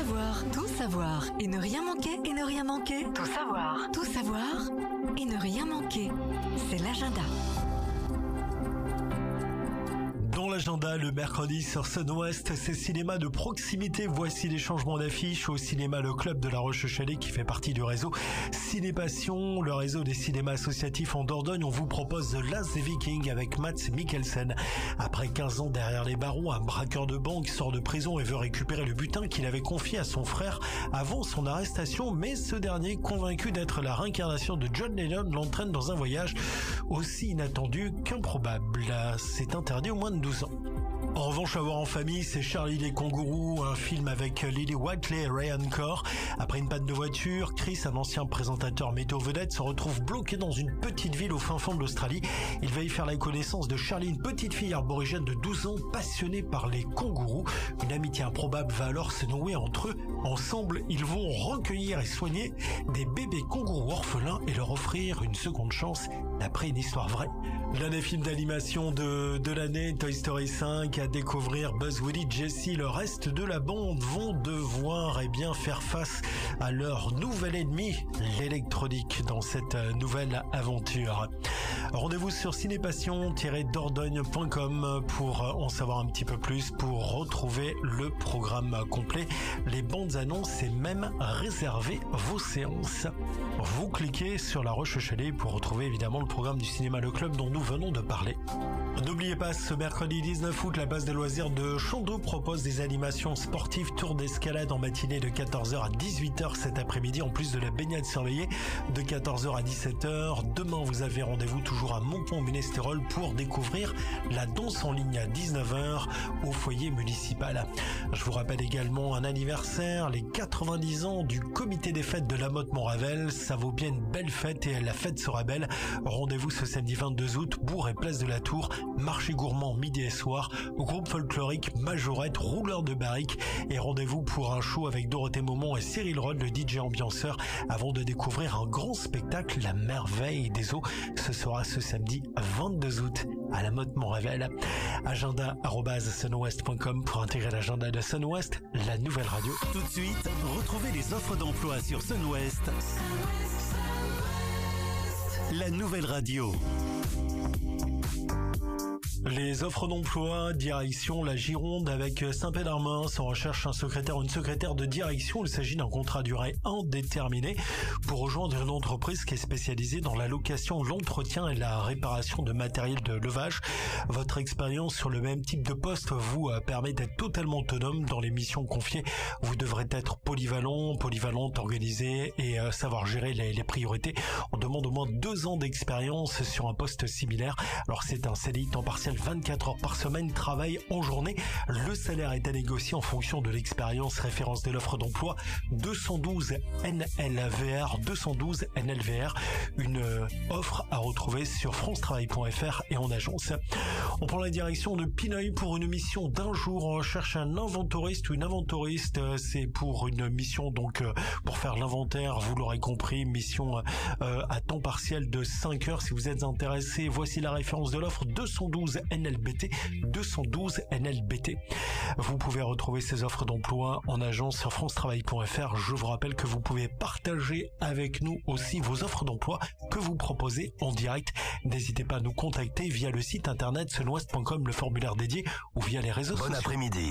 savoir et ne rien manquer, et ne rien manquer. Tout savoir et ne rien manquer. C'est l'agenda. Dans l'agenda, le mercredi sur Sun Ouest, c'est cinéma de proximité. Voici les changements d'affiche au cinéma Le Club de La Roche-Chalais qui fait partie du réseau Cinépassion, le réseau des cinémas associatifs en Dordogne. On vous propose The Last Viking avec Mads Mikkelsen. Après 15 ans derrière les barreaux, un braqueur de banque sort de prison et veut récupérer le butin qu'il avait confié à son frère avant son arrestation, mais ce dernier, convaincu d'être la réincarnation de John Lennon, l'entraîne dans un voyage aussi inattendu qu'improbable. C'est interdit aux moins de 12 ans. En revanche, à voir en famille, c'est Charlie les kangourous, un film avec Lily Whiteley et Ryan Corr. Après une panne de voiture, Chris, un ancien présentateur météo vedette, se retrouve bloqué dans une petite ville au fin fond de l'Australie. Il va y faire la connaissance de Charlie, une petite fille aborigène de 12 ans, passionnée par les kangourous. Une amitié improbable va alors se nouer entre eux. Ensemble, ils vont recueillir et soigner des bébés kangourous orphelins et leur offrir une seconde chance d'après une histoire vraie. L'un des films d'animation de l'année, Toy Story 5, à découvrir Buzz, Woody, Jessie. Le reste de la bande vont devoir faire face à leur nouvel ennemi, l'électronique, dans cette nouvelle aventure. Rendez-vous sur cinépassion-dordogne.com pour en savoir un petit peu plus, pour retrouver le programme complet, les bandes annonces et même réserver vos séances. Vous cliquez sur La Roche-Chalais pour retrouver évidemment le programme du cinéma Le Club dont nous venons de parler. N'oubliez pas, ce mercredi 19 août, la base de loisirs de Chandeau propose des animations sportives, tour d'escalade en matinée de 14h à 18h cet après-midi, en plus de la baignade surveillée de 14h à 17h. Demain, vous avez rendez-vous toujours à Montpont-Ménestérol pour découvrir la danse en ligne à 19h au foyer municipal. Je vous rappelle également un anniversaire, les 90 ans du comité des fêtes de la Motte-Montravel. Ça vaut bien une belle fête et la fête sera belle. Rendez-vous ce samedi 22 août, Bourg et Place de la Tour, marché gourmand midi et soir, groupe folklorique Majorette, rouleur de barrique, et rendez-vous pour un show avec Dorothée Momont et Cyril Rod, le DJ ambianceur, avant de découvrir un grand spectacle, La Merveille des Eaux. Ce sera ce samedi 22 août à la Motte-Montravel. Agenda@sunwest.com pour intégrer l'agenda de Sun Ouest, la nouvelle radio. Tout de suite, retrouvez les offres d'emploi sur Sun Ouest, la nouvelle radio. Les offres d'emploi, direction la Gironde avec Saint-Pé-d'Armens. On recherche un secrétaire ou une secrétaire de direction. Il s'agit d'un contrat à durée indéterminée pour rejoindre une entreprise qui est spécialisée dans la location, l'entretien et la réparation de matériel de levage. Votre expérience sur le même type de poste vous permet d'être totalement autonome dans les missions confiées. Vous devrez être polyvalente, organisé et savoir gérer les priorités. On demande au moins 2 ans d'expérience sur un poste similaire. Alors c'est un CDI temps partiel, 24 heures par semaine, travail en journée. Le salaire est à négocier en fonction de l'expérience. Référence de l'offre d'emploi 212 NLVR, 212 NLVR. Une offre à retrouver sur francetravail.fr et en agence. On prend la direction de Pineuil pour une mission d'1 jour. On cherche un inventoriste ou une inventoriste. C'est pour une mission pour faire l'inventaire, vous l'aurez compris, mission à temps partiel de 5 heures. Si vous êtes intéressé, voici la référence de l'offre 212 NLBT, 212 NLBT. Vous pouvez retrouver ces offres d'emploi en agence sur francetravail.fr. Je vous rappelle que vous pouvez partager avec nous aussi vos offres d'emploi que vous proposez en direct. N'hésitez pas à nous contacter via le site internet sunwest.com, le formulaire dédié, ou via les réseaux sociaux. Bon après-midi.